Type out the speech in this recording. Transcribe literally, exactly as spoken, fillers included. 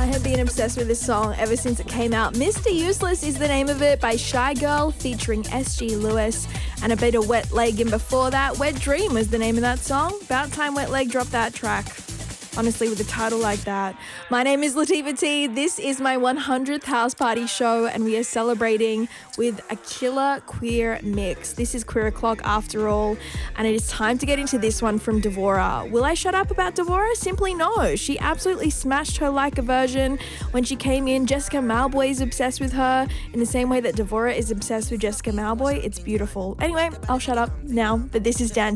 I have been obsessed with this song ever since it came out. Mister Useless is the name of it by Shy Girl featuring S G Lewis, and a bit of Wet Leg in before that. Wet Dream was the name of that song. About time Wet Leg dropped that track. Honestly, with a title like that. My name is Latifah T. This is my one hundredth house party show, and we are celebrating with a killer queer mix. This is Queer O'Clock after all, and it is time to get into this one from Devora. Will I shut up about Devora? Simply no. She absolutely smashed her like a virgin when she came in. Jessica Mauboy is obsessed with her in the same way that Devora is obsessed with Jessica Mauboy. It's beautiful. Anyway, I'll shut up now, but this is Dan